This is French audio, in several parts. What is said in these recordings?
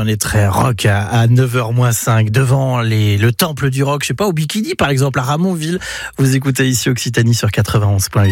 on est très rock à 9h-5 devant le temple du rock, je sais pas, au Bikini par exemple, à Ramonville. Vous écoutez ici Occitanie sur 91.8.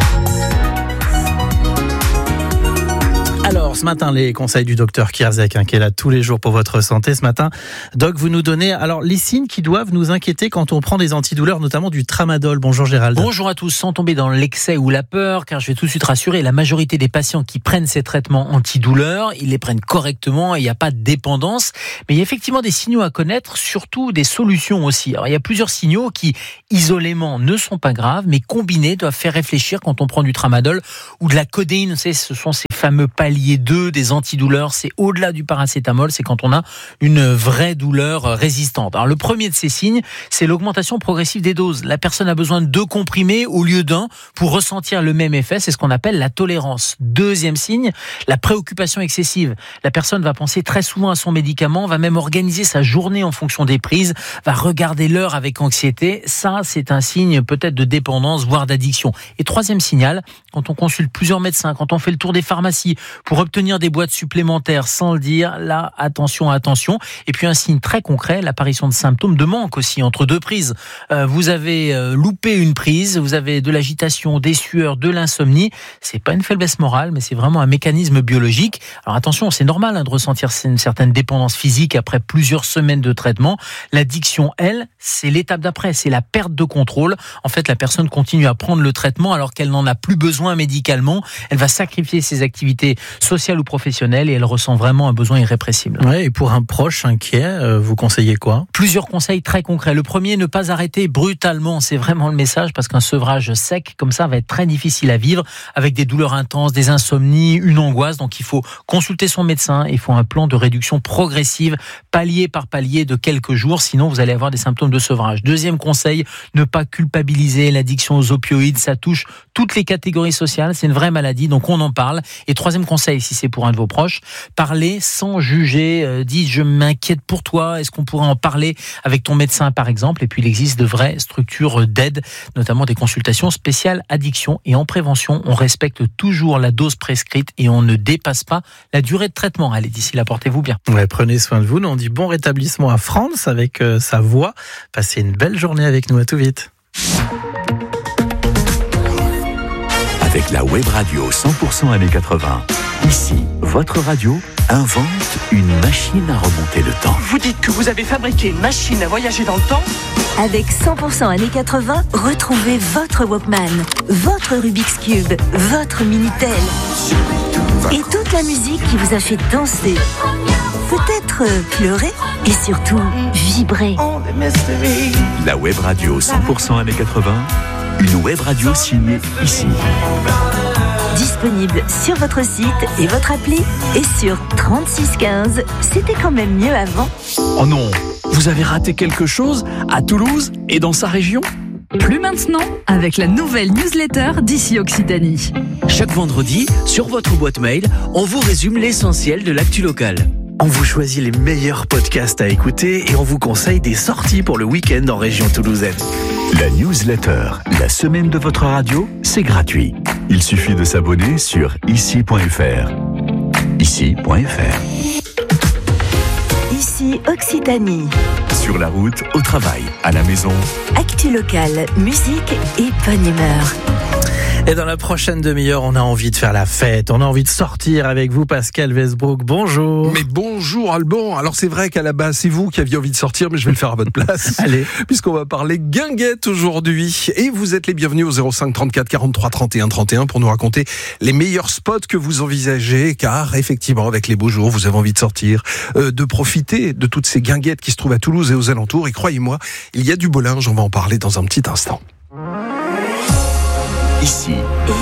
Alors, ce matin, les conseils du docteur Kierzek, qui est là tous les jours pour votre santé. Ce matin, Doc, vous nous donnez les signes qui doivent nous inquiéter quand on prend des antidouleurs, notamment du tramadol. Bonjour Gérald. Bonjour à tous. Sans tomber dans l'excès ou la peur, car je vais tout de suite rassurer, la majorité des patients qui prennent ces traitements antidouleurs, ils les prennent correctement et il n'y a pas de dépendance. Mais il y a effectivement des signaux à connaître, surtout des solutions aussi. Alors, il y a plusieurs signaux qui, isolément, ne sont pas graves, mais combinés doivent faire réfléchir quand on prend du tramadol ou de la codéine. Vous savez, ce sont ces fameux paliers 2 des antidouleurs, c'est au-delà du paracétamol, c'est quand on a une vraie douleur résistante. Alors le premier de ces signes, c'est l'augmentation progressive des doses. La personne a besoin de 2 comprimés au lieu d'un pour ressentir le même effet, c'est ce qu'on appelle la tolérance. Deuxième signe, la préoccupation excessive. La personne va penser très souvent à son médicament, va même organiser sa journée en fonction des prises, va regarder l'heure avec anxiété. Ça, c'est un signe peut-être de dépendance, voire d'addiction. Et troisième signal, quand on consulte plusieurs médecins, quand on fait le tour des pharmacies pour obtenir des boîtes supplémentaires sans le dire, là, attention. Et puis un signe très concret, l'apparition de symptômes de manque aussi entre 2 prises. Vous avez loupé une prise, vous avez de l'agitation, des sueurs, de l'insomnie. C'est pas une faiblesse morale, mais c'est vraiment un mécanisme biologique. Alors attention, c'est normal de ressentir une certaine dépendance physique après plusieurs semaines de traitement. L'addiction, elle, c'est l'étape d'après, c'est la perte de contrôle. En fait, la personne continue à prendre le traitement alors qu'elle n'en a plus besoin médicalement. Elle va sacrifier ses activités sociale ou professionnelle et elle ressent vraiment un besoin irrépressible. Ouais, et pour un proche inquiet, vous conseillez quoi ? Plusieurs conseils très concrets. Le premier, ne pas arrêter brutalement, c'est vraiment le message parce qu'un sevrage sec comme ça va être très difficile à vivre avec des douleurs intenses, des insomnies, une angoisse. Donc il faut consulter son médecin, il faut un plan de réduction progressive, palier par palier de quelques jours, sinon vous allez avoir des symptômes de sevrage. Deuxième conseil, ne pas culpabiliser. L'addiction aux opioïdes, ça touche toutes les catégories sociales, c'est une vraie maladie, donc on en parle. Et troisième conseil, si c'est pour un de vos proches, parlez sans juger, dites je m'inquiète pour toi, est-ce qu'on pourrait en parler avec ton médecin par exemple. Et puis il existe de vraies structures d'aide, notamment des consultations spéciales addiction. Et en prévention, on respecte toujours la dose prescrite et on ne dépasse pas la durée de traitement. Allez, d'ici là, portez-vous bien. Ouais, prenez soin de vous. Nous on dit bon rétablissement à France avec sa voix. Passez une belle journée avec nous, à tout vite. Avec la web radio 100% années 80. Ici, votre radio invente une machine à remonter le temps. Vous dites que vous avez fabriqué une machine à voyager dans le temps ? Avec 100% années 80, retrouvez votre Walkman, votre Rubik's Cube, votre Minitel et toute la musique qui vous a fait danser, peut-être pleurer et surtout vibrer. La web radio 100% années 80, une web radio signée ici. Disponible sur votre site et votre appli et sur 3615. C'était quand même mieux avant. Oh non, vous avez raté quelque chose à Toulouse et dans sa région ? Plus maintenant, avec la nouvelle newsletter d'ici Occitanie. Chaque vendredi, sur votre boîte mail, on vous résume l'essentiel de l'actu locale. On vous choisit les meilleurs podcasts à écouter et on vous conseille des sorties pour le week-end en région toulousaine. La newsletter, la semaine de votre radio, c'est gratuit. Il suffit de s'abonner sur ici.fr. Ici.fr. Ici Occitanie. Sur la route, au travail, à la maison. Actu locale, musique et bonne humeur. Et dans la prochaine demi-heure, on a envie de faire la fête, on a envie de sortir avec vous, Pascal Westbrook. Bonjour. Mais bonjour Alban. Alors c'est vrai qu'à la base, c'est vous qui aviez envie de sortir, mais je vais le faire à votre place. Allez. Puisqu'on va parler guinguette aujourd'hui. Et vous êtes les bienvenus au 05 34 43 31 31 pour nous raconter les meilleurs spots que vous envisagez, car effectivement, avec les beaux jours, vous avez envie de sortir, de profiter de toutes ces guinguettes qui se trouvent à Toulouse et aux alentours. Et croyez-moi, il y a du beau linge, on va en parler dans un petit instant. Ici,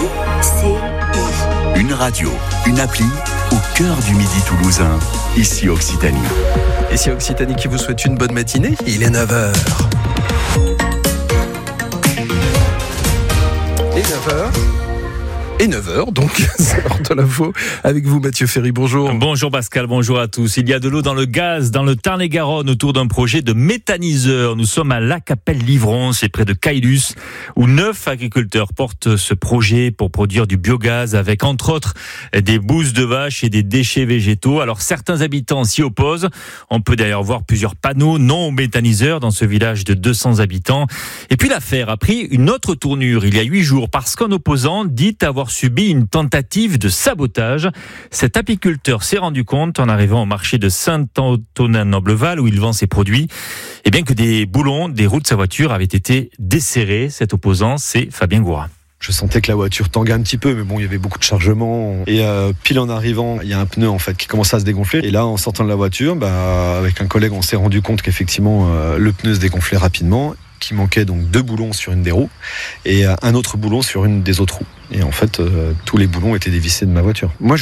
ICI. une radio, une appli au cœur du midi toulousain. Ici Occitanie. Et si Occitanie qui vous souhaite une bonne matinée, il est 9h. Et 9h. Et 9h, donc c'est l'heure de l'info avec vous Mathieu Ferry, bonjour. Bonjour Pascal, bonjour à tous. Il y a de l'eau dans le gaz dans le Tarn-et-Garonne autour d'un projet de méthaniseur. Nous sommes à La Capelle-Livron, c'est près de Caylus, où 9 agriculteurs portent ce projet pour produire du biogaz avec entre autres des bousses de vaches et des déchets végétaux. Alors certains habitants s'y opposent. On peut d'ailleurs voir plusieurs panneaux non au méthaniseur dans ce village de 200 habitants. Et puis l'affaire a pris une autre tournure il y a 8 jours parce qu'un opposant dit avoir subi une tentative de sabotage. Cet apiculteur s'est rendu compte en arrivant au marché de Saint-Antonin-Nobleval où il vend ses produits, et bien que des boulons des roues de sa voiture avaient été desserrés. Cet opposant, c'est Fabien Gourat. Je sentais que la voiture tanguait un petit peu, mais bon, il y avait beaucoup de chargement. Et pile en arrivant, il y a un pneu en fait qui commençait à se dégonfler. Et là, en sortant de la voiture, avec un collègue, on s'est rendu compte qu'effectivement, le pneu se dégonflait rapidement, qu'il manquait donc 2 boulons sur une des roues et un autre boulon sur une des autres roues. Et en fait, tous les boulons étaient dévissés de ma voiture. Moi,